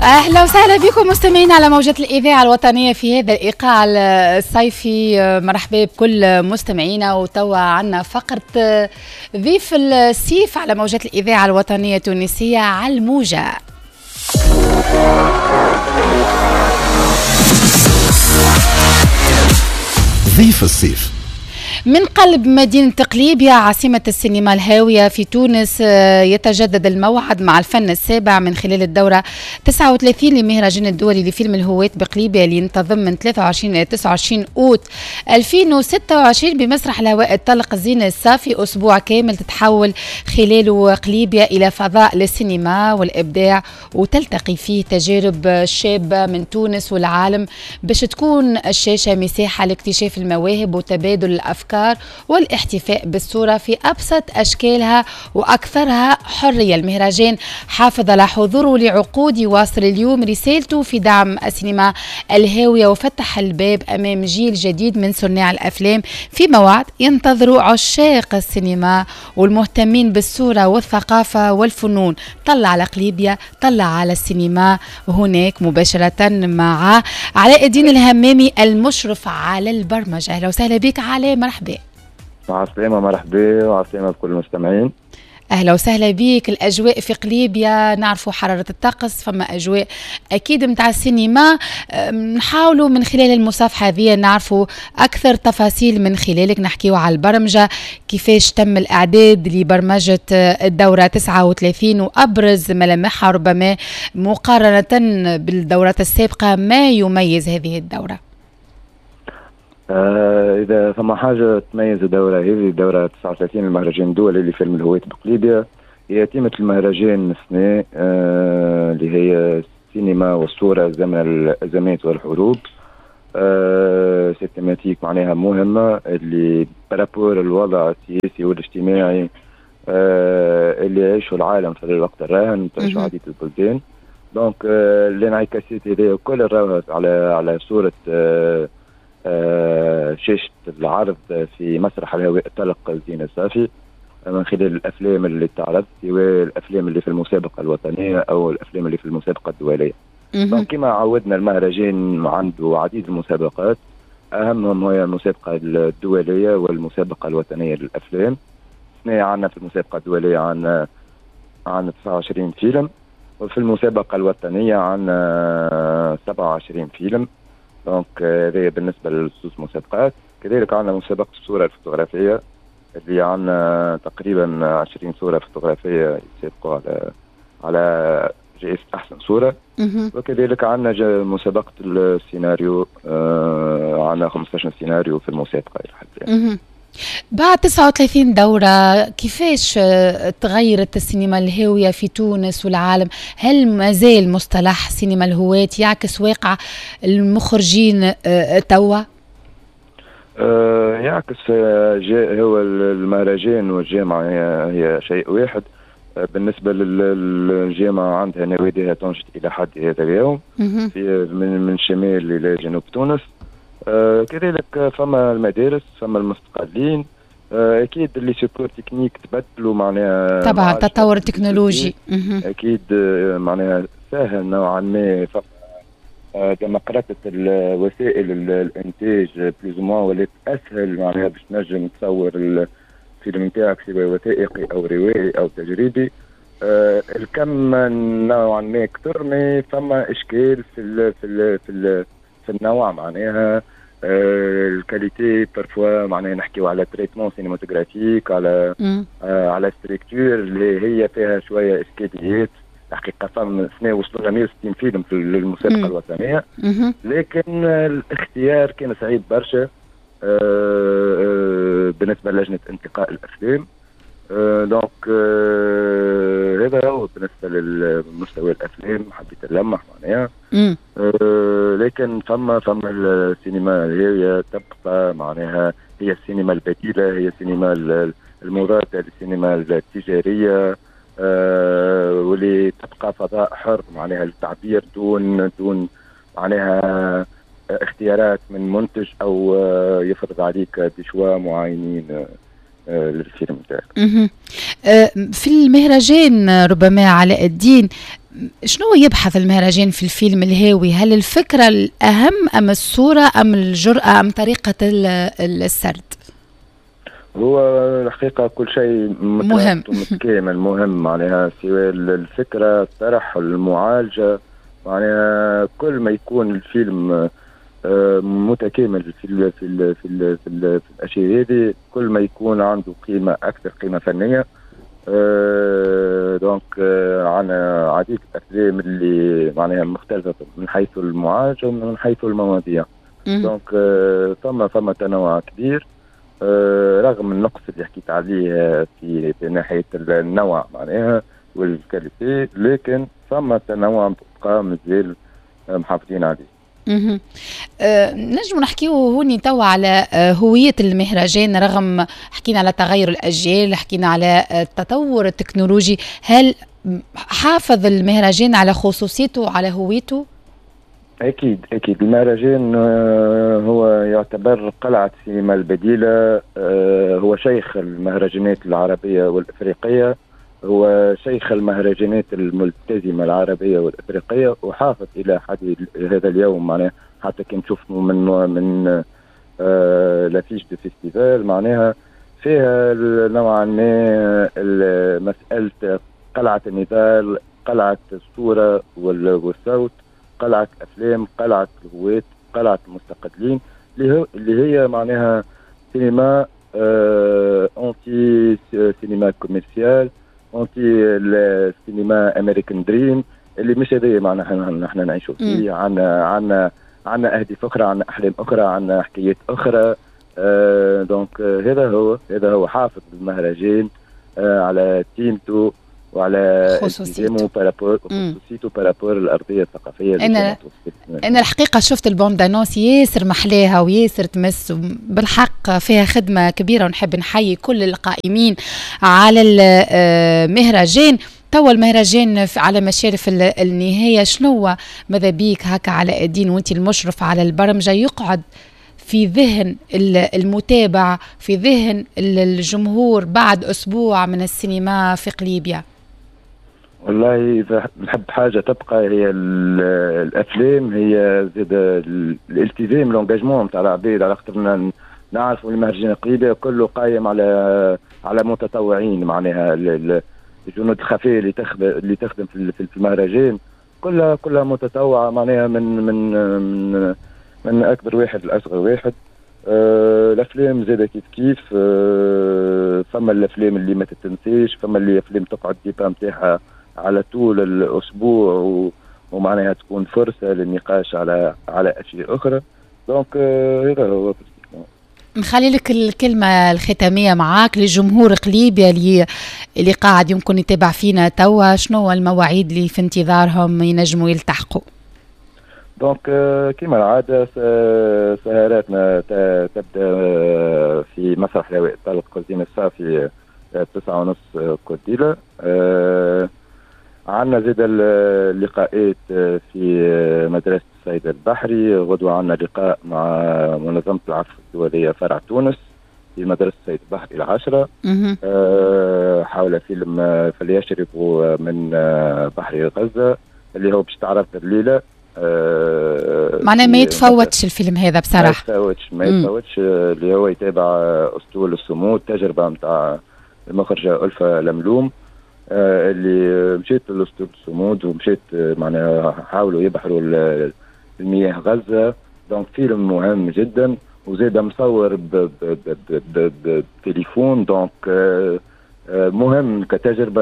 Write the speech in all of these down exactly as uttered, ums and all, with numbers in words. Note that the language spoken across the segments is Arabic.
أهلا وسهلا بكم مستمعين على موجة الإذاعة الوطنية في هذا الإيقاع الصيفي. مرحبا بكل مستمعينا. وتوا عنا فقرة ضيف السيف على موجة الإذاعة الوطنية التونسية على الموجة. ضيف الصيف من قلب مدينة قليبية عاصمة السينما الهاوية في تونس يتجدد الموعد مع الفن السابع من خلال الدورة تسعة وثلاثين لمهرجان الدولي لفيلم الهواة بقليبية اللي ينتظم من ثلاثة وعشرين إلى تسعة وعشرين أوت ألفين وستة وعشرين بمسرح الهواء الطلق زين الصافي. أسبوع كامل تتحول خلاله قليبية إلى فضاء للسينما والإبداع، وتلتقي فيه تجارب شابة من تونس والعالم باش تكون الشاشة مساحة لاكتشاف المواهب وتبادل الأفكار والاحتفاء بالصورة في أبسط أشكالها وأكثرها حرية. المهرجان حافظ على حضوره لعقود، يواصل اليوم رسالته في دعم السينما الهاوية وفتح الباب أمام جيل جديد من صناع الأفلام في موعد ينتظروا عشاق السينما والمهتمين بالصورة والثقافة والفنون. طلع على قليبية، طلع على السينما هناك مباشرة مع علاء الدين الهمامي المشرف على البرمجة. أهلا وسهلا بك علاء، مرحبا. مع السلامة، مرحبا وعلى السلامة بكل المستمعين. أهلا وسهلا بيك. الأجواء في قليبية نعرفوا حرارة الطقس، فما أجواء أكيد متاع السينما. نحاولوا من خلال المصافحة هذه نعرفوا أكثر تفاصيل من خلالك، نحكيوا على البرمجة، كيفاش تم الإعداد لبرمجة الدورة تسعة وثلاثين وأبرز ملامحها ربما مقارنة بالدورات السابقة، ما يميز هذه الدورة؟ آه إذا ثم حاجة تميز الدورة هذه، الدورة تسعة وثلاثين المهرجان الدولي لفيلم الهواة بقليبية، هي تيمة المهرجان السنة آه اللي هي السينما والصورة زمن الأزمات والحروب. آه سيتماتيك معناها مهمة اللي برابور الوضع السياسي والاجتماعي آه اللي يعيشه العالم في الوقت الراهن، تعيشه عديد البلدان. دونك آه الانعكاسات هذه كل راهت على على صورة آه آه شاشة العرض في مسرح الهواء الطلق زين الصافي من خلال الأفلام اللي تعرض، سواء الأفلام اللي في المسابقة الوطنية أو الأفلام اللي في المسابقة الدولية. كما عودنا المهرجان عنده عديد المسابقات، أهمهم هي المسابقة الدولية والمسابقة الوطنية للأفلام. احنا عندنا في المسابقة الدولية عندنا عندنا تسعة وعشرين فيلم، وفي المسابقة الوطنية عندنا سبعة وعشرين فيلم. دونك هذا بالنسبة للصوص مسابقات. كذلك عندنا مسابقة الصورة الفوتوغرافية اللي عندنا تقريبا عشرين صورة فوتوغرافية يسابقوا على على جائزة أحسن صورة. وكذلك عندنا مسابقة السيناريو، آه عندنا خمسة عشر سيناريو في المسابقة إلى حد الآن. بعد تسعة وثلاثين دورة كيفاش تغيرت السينما الهاوية في تونس والعالم؟ هل ما زال مصطلح سينما الهواة يعكس واقع المخرجين توا؟ آه يعكس. هو المهرجان والجامعة هي, هي شيء واحد. بالنسبة للجامعة عندها نواديها تنشط إلى حد هذا اليوم في من, من شمال إلى جنوب تونس. آه كذلك فما المدارس، فما المستقلين. آه اكيد اللي سيكور تكنيك تبدلوا معناها طبعا التطور التكنولوجي اكيد آه معناها سهل نوعا ما. فما آه كما قرأت وسائل الانتاج بليزوما ولات اسهل معناها باش نجم تصور الفيلم نتاعك سواء وثائقي او روائي او تجريبي. آه الكم نوعا ما كثر، ما فما اشكال في ال في ال في ال في النوع معناها. آه الكاليتي بارفوا معناها نحكيو على تريتمون سينماتوغرافيك، على آه على ستركتور اللي هي فيها شويه اسكاليات. الحقيقه فما سنه وصلوا مئة وستين فيلم في المسابقه الوطنيه، لكن الاختيار كان صعيب برشا آه آه بالنسبه للجنه انتقاء الافلام. آه دونك آه هذا هو بالنسبه للمستوى الافلام. حبيت نلمح معناها آه لكن فما فما السينما هي تبقى معناها هي السينما البديله، هي السينما المضاده للسينما التجاريه آه واللي تبقى فضاء حر معناها للتعبير دون دون معناها اختيارات من منتج او آه يفرض عليك بشوا معينين. للفيلم تاعك. في المهرجان ربما علاء الدين، شنو يبحث المهرجان في الفيلم الهاوي؟ هل الفكرة الأهم أم الصورة أم الجرأة أم طريقة السرد؟ هو الحقيقة كل شيء مهم كامل مهم، معناها سواء الفكرة، الطرح، المعالجة، معناها كل ما يكون الفيلم متكامل في ال في ال في ال في, ال في الاشياء هذه، كل ما يكون عنده قيمه اكثر، قيمه فنيه. أه دونك أه عنا عديد الافلام اللي معناها مختلفه من حيث المعالجه ومن حيث المواضيع. دونك أه ثم ثم تنوع كبير، أه رغم النقص اللي حكيت عليه في, في ناحيه النوع معناها والكاليتي، لكن ثم تنوع بقى مازال محافظين عليه. اها أه نجم نحكيو هوني توا على أه هوية المهرجان، رغم حكينا على تغير الأجيال، حكينا على التطور التكنولوجي، هل حافظ المهرجان على خصوصيته وعلى هويته؟ أكيد أكيد المهرجان أه هو يعتبر قلعة السينما البديلة، أه هو شيخ المهرجانات العربية والإفريقية، هو شيخ المهرجانات الملتزمة العربية والإفريقية، وحافظ إلى حد هذا اليوم. معناها حتى كي نشوف من من آه لافيش دو فيستيفال، معناها فيها نوعا ما مسألة قلعة النضال، قلعة الصورة والصوت، قلعة أفلام، قلعة الهواة، قلعة المستقلين، اللي هي معناها سينما آه أنتي سينما كوميرسيال، أنتي السينما أمريكان دريم، اللي مش هذا معناها نحن نعيشوا فيه. عنا عنا عنا أهداف أخرى، عنا أحلام أخرى، عنا حكايات أخرى. آه دونك آه هذا هو هذا هو حافظ المهرجان آه على تيمته وعلى خصوصيته بارابور خصوصيته بارابور الأرضية الثقافية. أنا أنا الحقيقة شفت البوندانوس ياسر محلاها وياسر تمس بالحق، فيها خدمة كبيرة، ونحب نحيي كل القائمين على المهرجان. توا المهرجان على مشارف النهاية، شنو ماذا بيك هكا على الدين وانت المشرف على البرمجة يقعد في ذهن المتابع، في ذهن الجمهور بعد أسبوع من السينما في قليبية؟ والله إذا نحب حاجة تبقى هي الأفلام، هي زاد الالتزام، الانجاجمون نتاع العباد، على خاطرنا نعرفوا المهرجان قليبية كله قايم على على متطوعين، معناها الجنود الخفية اللي تخدم اللي تخدم في المهرجان كلها كلها متطوعة، معناها من من من من أكبر واحد لأصغر واحد. أه الأفلام زادة كيف كيف، أه فما الأفلام اللي ما تتنسيش، فما اللي أفلام تقعد ديبا نتاعها على طول الأسبوع، ومعناها تكون فرصة للنقاش على على أشياء أخرى. دونك أه هذا هو. نخلي لك الكلمة الختامية معاك لجمهور قليبية اللي اللي قاعد يمكن يتابع فينا توا، شنو المواعيد اللي في انتظارهم ينجموا يلتحقوا؟ دونك كما العادة سهراتنا تبدأ في مسرح لواء طلق قزين الصافي تسعة ونص كوديلة. عندنا زيد اللقاءات في مدرسة السيد البحري، غدوة عندنا لقاء مع منظمة العفو الدولية فرع تونس في مدرسة السيد البحري العاشرة حول فيلم فليشربوا من بحر غزة اللي هو باش تعرض الليلة. آه معناه ما يتفوتش الفيلم هذا بصراحة، ما يتفوتش ما يتفوتش اللي هو يتابع أسطول الصمود، تجربة متاع المخرجة ألفة لملوم آه اللي مشيت لأسطول الصمود ومشيت معناها حاولوا يبحروا المياه غزة. دونك فيلم مهم جدا، وزيد مصور بتليفون، دونك آه مهم كتجربة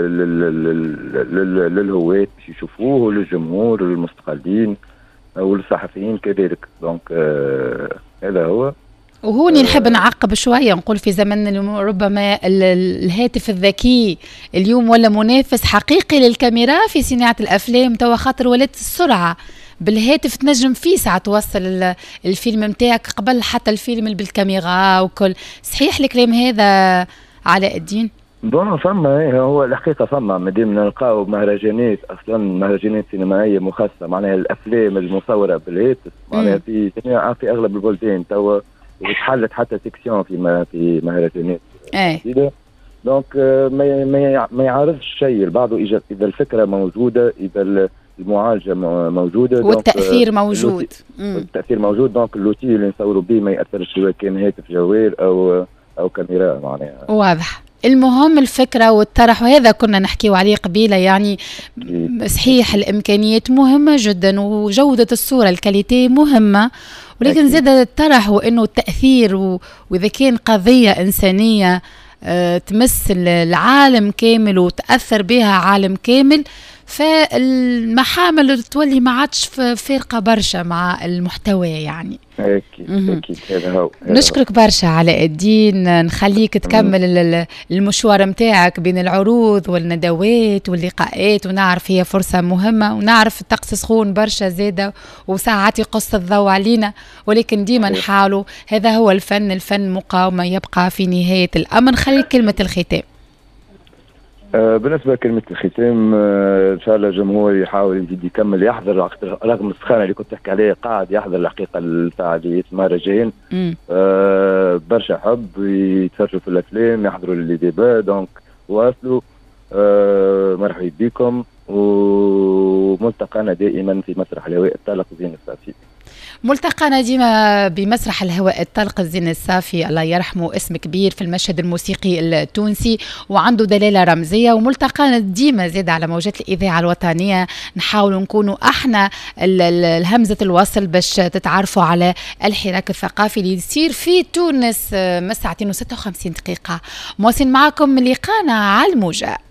للهواة باش يشوفوه، وللجمهور وللمستقلين وللصحفيين كذلك. دونك آه هذا هو. وهوني نحب نعقب شوية، نقول في زمن ربما الهاتف الذكي اليوم ولا منافس حقيقي للكاميرا في صناعة الأفلام، توا خاطر ولات السرعة بالهاتف تنجم فيه ساعة توصل الفيلم متاعك قبل حتى الفيلم بالكاميرا وكل. صحيح الكلام هذا علاء الدين؟ بون فما هو الحقيقه فما مادام نلقاو مهرجانات اصلا مهرجانات سينمائيه مخصصه معناها الافلام المصوره بالهاتف معناها في في اغلب البلدان توا، وتحلت حتى سيكسيون في في مهرجانات جديده. دونك ما ما ما يعرفش شيء البعض، اذا الفكره موجوده، اذا المعالجه موجوده والتاثير موجود. التاثير موجود. دونك اللوتي اللي نصوروا به ما ياثرش، سواء كان هاتف جوال او او كاميرا معناها. واضح. المهم الفكرة والطرح، وهذا كنا نحكيو عليه قبيلة. يعني صحيح الإمكانيات مهمة جدا وجودة الصورة الكاليتي مهمة، ولكن زاد الطرح وإنه التأثير، وإذا كان قضية إنسانية أه تمس العالم كامل وتأثر بها عالم كامل، فالمحامل تولي ما عادش فارقة برشا مع المحتوى. يعني أكيد أكيد هذا هو. نشكرك برشا علاء الدين، نخليك تكمل المشوار متاعك بين العروض والندوات واللقاءات، ونعرف هي فرصة مهمة، ونعرف الطقس سخون برشا زادة وساعات يقص الضوء علينا، ولكن ديما نحاولوا. هذا هو الفن، الفن مقاومة يبقى في نهاية الأمر. خلي كلمة الختام. آه بالنسبه لكلمه الختام، آه ان شاء الله الجمهور يحاول يزيد يكمل، يحضر رغم السخانه اللي كنت تحكي عليها، قاعد يحضر الحقيقه الفعاليات المهرجان. آه برشا حب يتفرجوا في الافلام، يحضروا لي ديبا. دونك واصلوا. آه مرحبا بكم، وملتقانا دائما في مسرح الهواء الطلق زين الصافي. ملتقانا ديما بمسرح الهواء الطلق الزين الصافي، الله يرحمه، اسم كبير في المشهد الموسيقي التونسي وعنده دلالة رمزية. وملتقانا ديما زاد على موجات الإذاعة الوطنية، نحاولوا نكونوا احنا الهمزة الوصل باش تتعرفوا على الحراك الثقافي اللي يصير في تونس. من ساعتين وستة وخمسين دقيقة مواصلين معكم، لقانا على الموجة.